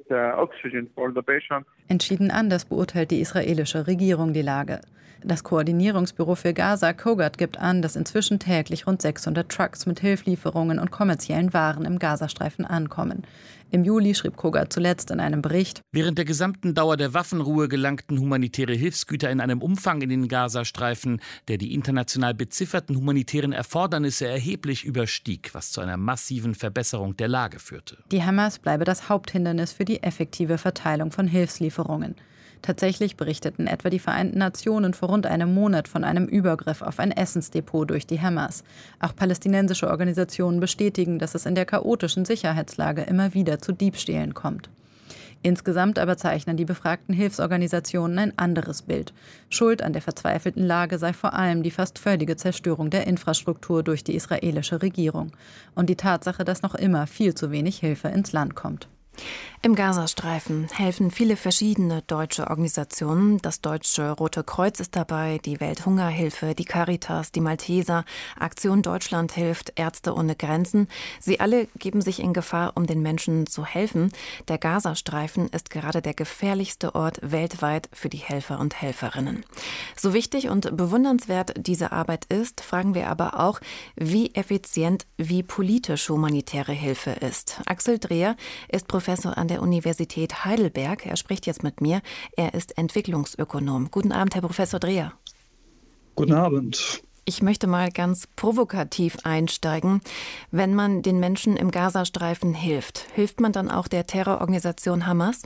Entschieden anders beurteilt die israelische Regierung die Lage. Das Koordinierungsbüro für Gaza, COGAT, gibt an, dass inzwischen täglich rund 600 Trucks mit Hilfslieferungen und kommerziellen Waren im Gazastreifen ankommen. Im Juli schrieb COGAT zuletzt in einem Bericht: Während der gesamten Dauer der Waffenruhe gelangten humanitäre Hilfsgüter in einem Umfang in den Gazastreifen, der die international bezifferten humanitären Erfordernisse erheblich überstieg, was zu einer massiven Verbesserung der Lage führte. Die Hamas bleibe das Haupthindernis für die effektive Verteilung von Hilfslieferungen. Tatsächlich berichteten etwa die Vereinten Nationen vor rund einem Monat von einem Übergriff auf ein Essensdepot durch die Hamas. Auch palästinensische Organisationen bestätigen, dass es in der chaotischen Sicherheitslage immer wieder zu Diebstählen kommt. Insgesamt aber zeichnen die befragten Hilfsorganisationen ein anderes Bild. Schuld an der verzweifelten Lage sei vor allem die fast völlige Zerstörung der Infrastruktur durch die israelische Regierung und die Tatsache, dass noch immer viel zu wenig Hilfe ins Land kommt. Im Gazastreifen helfen viele verschiedene deutsche Organisationen. Das Deutsche Rote Kreuz ist dabei, die Welthungerhilfe, die Caritas, die Malteser, Aktion Deutschland hilft, Ärzte ohne Grenzen. Sie alle geben sich in Gefahr, um den Menschen zu helfen. Der Gazastreifen ist gerade der gefährlichste Ort weltweit für die Helfer und Helferinnen. So wichtig und bewundernswert diese Arbeit ist, fragen wir aber auch, wie effizient, wie politisch humanitäre Hilfe ist. Axel Dreher ist Professor an der Universität Heidelberg. Er spricht jetzt mit mir. Er ist Entwicklungsökonom. Guten Abend, Herr Professor Dreher. Guten Abend. Ich möchte mal ganz provokativ einsteigen. Wenn man den Menschen im Gazastreifen hilft, hilft man dann auch der Terrororganisation Hamas?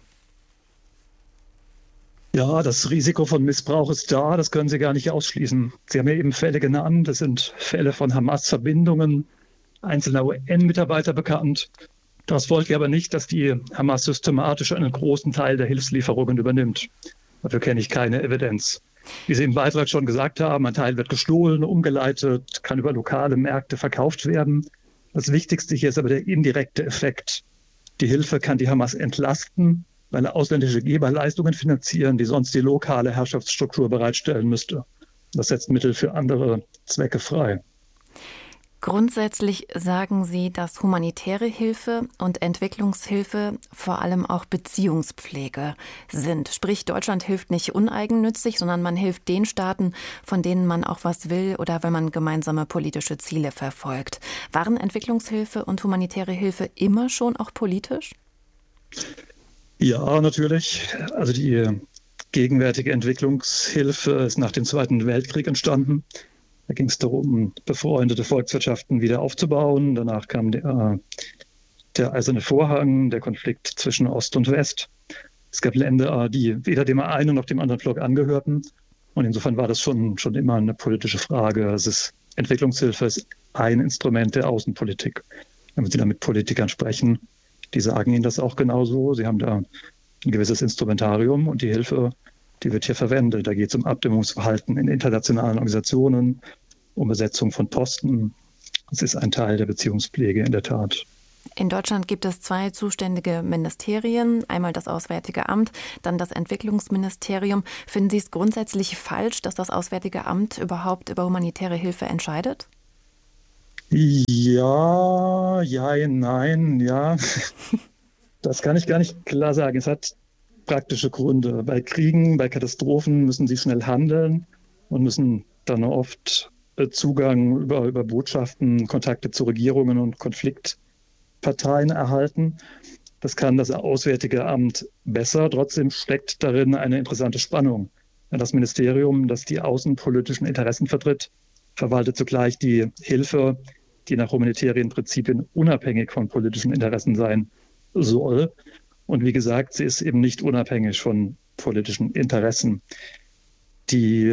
Ja, das Risiko von Missbrauch ist da, das können Sie gar nicht ausschließen. Sie haben ja eben Fälle genannt, das sind Fälle von Hamas-Verbindungen, einzelner UN-Mitarbeiter bekannt. Das folgt aber nicht, dass die Hamas systematisch einen großen Teil der Hilfslieferungen übernimmt. Dafür kenne ich keine Evidenz. Wie Sie im Beitrag schon gesagt haben, ein Teil wird gestohlen, umgeleitet, kann über lokale Märkte verkauft werden. Das Wichtigste hier ist aber der indirekte Effekt. Die Hilfe kann die Hamas entlasten, weil ausländische Geber Leistungen finanzieren, die sonst die lokale Herrschaftsstruktur bereitstellen müsste. Das setzt Mittel für andere Zwecke frei. Grundsätzlich sagen Sie, dass humanitäre Hilfe und Entwicklungshilfe vor allem auch Beziehungspflege sind. Sprich, Deutschland hilft nicht uneigennützig, sondern man hilft den Staaten, von denen man auch was will oder wenn man gemeinsame politische Ziele verfolgt. Waren Entwicklungshilfe und humanitäre Hilfe immer schon auch politisch? Ja, natürlich. Also die gegenwärtige Entwicklungshilfe ist nach dem Zweiten Weltkrieg entstanden. Da ging es darum, befreundete Volkswirtschaften wieder aufzubauen. Danach kam der Eiserne Vorhang, der Konflikt zwischen Ost und West. Es gab Länder, die weder dem einen noch dem anderen Block angehörten. Und insofern war das schon immer eine politische Frage. Entwicklungshilfe ist ein Instrument der Außenpolitik. Wenn Sie da mit Politikern sprechen, die sagen Ihnen das auch genauso. Sie haben da ein gewisses Instrumentarium und die Hilfe, die wird hier verwendet. Da geht es um Abstimmungsverhalten in internationalen Organisationen, um Besetzung von Posten. Das ist ein Teil der Beziehungspflege in der Tat. In Deutschland gibt es 2 zuständige Ministerien, einmal das Auswärtige Amt, dann das Entwicklungsministerium. Finden Sie es grundsätzlich falsch, dass das Auswärtige Amt überhaupt über humanitäre Hilfe entscheidet? Ja, nein, ja. Das kann ich gar nicht klar sagen. Es hat praktische Gründe. Bei Kriegen, bei Katastrophen müssen sie schnell handeln und müssen dann oft Zugang über Botschaften, Kontakte zu Regierungen und Konfliktparteien erhalten. Das kann das Auswärtige Amt besser. Trotzdem steckt darin eine interessante Spannung. Das Ministerium, das die außenpolitischen Interessen vertritt, verwaltet zugleich die Hilfe, die nach humanitären Prinzipien unabhängig von politischen Interessen sein soll. Und wie gesagt, sie ist eben nicht unabhängig von politischen Interessen. Die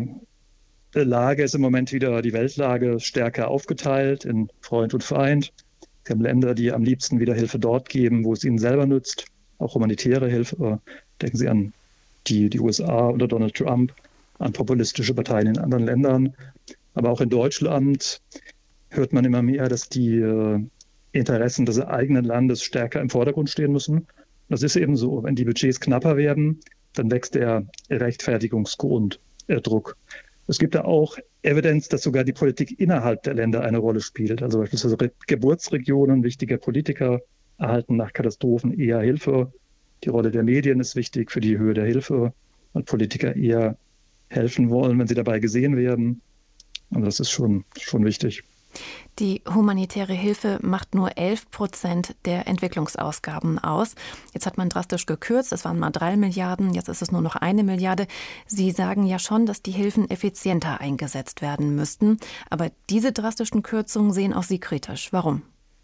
Lage ist im Moment wieder, die Weltlage, stärker aufgeteilt in Freund und Feind. Wir haben Länder, die am liebsten wieder Hilfe dort geben, wo es ihnen selber nützt, auch humanitäre Hilfe. Denken Sie an die USA unter Donald Trump, an populistische Parteien in anderen Ländern. Aber auch in Deutschland hört man immer mehr, dass die Interessen des eigenen Landes stärker im Vordergrund stehen müssen. Das ist eben so. Wenn die Budgets knapper werden, dann wächst der Rechtfertigungsgrunddruck. Es gibt da auch Evidenz, dass sogar die Politik innerhalb der Länder eine Rolle spielt. Also beispielsweise Geburtsregionen wichtiger Politiker erhalten nach Katastrophen eher Hilfe. Die Rolle der Medien ist wichtig für die Höhe der Hilfe, weil Politiker eher helfen wollen, wenn sie dabei gesehen werden. Und das ist schon wichtig. Die humanitäre Hilfe macht nur 11% der Entwicklungsausgaben aus. Jetzt hat man drastisch gekürzt, es waren mal 3 Milliarden, jetzt ist es nur noch 1 Milliarde. Sie sagen ja schon, dass die Hilfen effizienter eingesetzt werden müssten. Aber diese drastischen Kürzungen sehen auch Sie kritisch. Warum?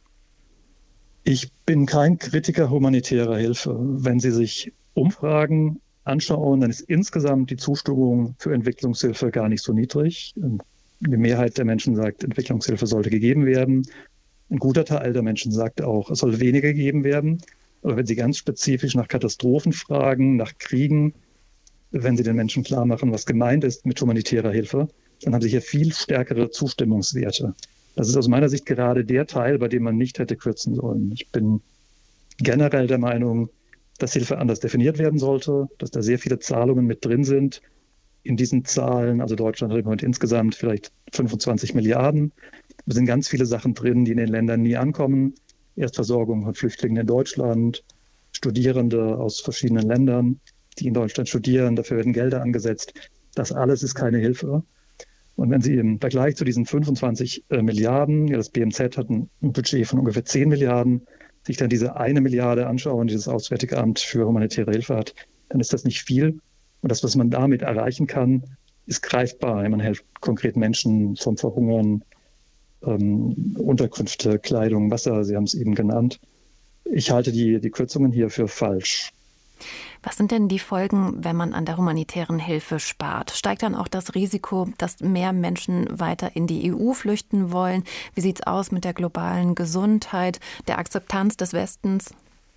Ich bin kein Kritiker humanitärer Hilfe. Wenn Sie sich Umfragen anschauen, dann ist insgesamt die Zustimmung für Entwicklungshilfe gar nicht so niedrig. Die Mehrheit der Menschen sagt, Entwicklungshilfe sollte gegeben werden. Ein guter Teil der Menschen sagt auch, es soll weniger gegeben werden. Aber wenn Sie ganz spezifisch nach Katastrophen fragen, nach Kriegen, wenn Sie den Menschen klar machen, was gemeint ist mit humanitärer Hilfe, dann haben Sie hier viel stärkere Zustimmungswerte. Das ist aus meiner Sicht gerade der Teil, bei dem man nicht hätte kürzen sollen. Ich bin generell der Meinung, dass Hilfe anders definiert werden sollte, dass da sehr viele Zahlungen mit drin sind. In diesen Zahlen, also Deutschland hat im Moment insgesamt vielleicht 25 Milliarden. Da sind ganz viele Sachen drin, die in den Ländern nie ankommen. Erstversorgung von Flüchtlingen in Deutschland, Studierende aus verschiedenen Ländern, die in Deutschland studieren, dafür werden Gelder angesetzt. Das alles ist keine Hilfe. Und wenn Sie im Vergleich zu diesen 25 Milliarden, das BMZ hat ein Budget von ungefähr 10 Milliarden, sich dann diese 1 Milliarde anschauen, die das Auswärtige Amt für humanitäre Hilfe hat, dann ist das nicht viel. Und das, was man damit erreichen kann, ist greifbar. Man hilft konkret Menschen vom Verhungern, Unterkünfte, Kleidung, Wasser, Sie haben es eben genannt. Ich halte die Kürzungen hier für falsch. Was sind denn die Folgen, wenn man an der humanitären Hilfe spart? Steigt dann auch das Risiko, dass mehr Menschen weiter in die EU flüchten wollen? Wie sieht es aus mit der globalen Gesundheit, der Akzeptanz des Westens?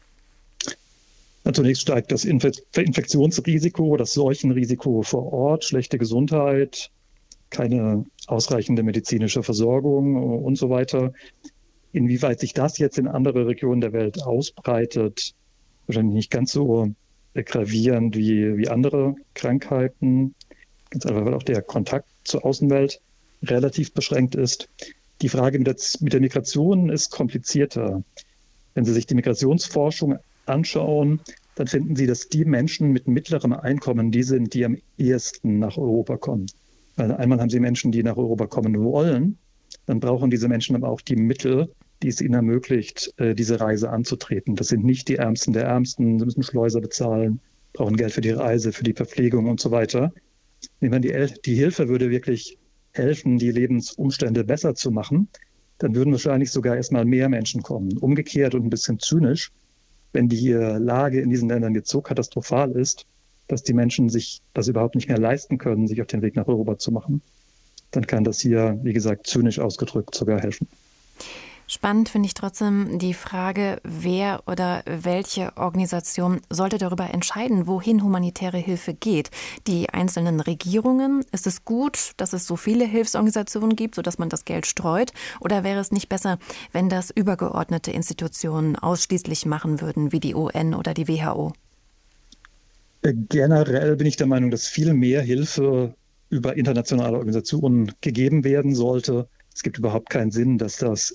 Zunächst steigt das Infektionsrisiko, das Seuchenrisiko vor Ort, schlechte Gesundheit, keine ausreichende medizinische Versorgung und so weiter. Inwieweit sich das jetzt in andere Regionen der Welt ausbreitet, wahrscheinlich nicht ganz so gravierend wie andere Krankheiten, ganz einfach, weil auch der Kontakt zur Außenwelt relativ beschränkt ist. Die Frage mit der Migration ist komplizierter. Wenn Sie sich die Migrationsforschung anschauen, dann finden Sie, dass die Menschen mit mittlerem Einkommen die sind, die am ehesten nach Europa kommen. Weil einmal haben Sie Menschen, die nach Europa kommen wollen, dann brauchen diese Menschen aber auch die Mittel, die es ihnen ermöglicht, diese Reise anzutreten. Das sind nicht die Ärmsten der Ärmsten, sie müssen Schleuser bezahlen, brauchen Geld für die Reise, für die Verpflegung und so weiter. Wenn die Hilfe würde wirklich helfen, die Lebensumstände besser zu machen, dann würden wahrscheinlich sogar erstmal mehr Menschen kommen. Umgekehrt und ein bisschen zynisch, wenn die Lage in diesen Ländern jetzt so katastrophal ist, dass die Menschen sich das überhaupt nicht mehr leisten können, sich auf den Weg nach Europa zu machen, dann kann das hier, wie gesagt, zynisch ausgedrückt sogar helfen. Spannend finde ich trotzdem die Frage, wer oder welche Organisation sollte darüber entscheiden, wohin humanitäre Hilfe geht. Die einzelnen Regierungen, ist es gut, dass es so viele Hilfsorganisationen gibt, sodass man das Geld streut? Oder wäre es nicht besser, wenn das übergeordnete Institutionen ausschließlich machen würden, wie die UN oder die WHO? Generell bin ich der Meinung, dass viel mehr Hilfe über internationale Organisationen gegeben werden sollte. Es gibt überhaupt keinen Sinn, dass das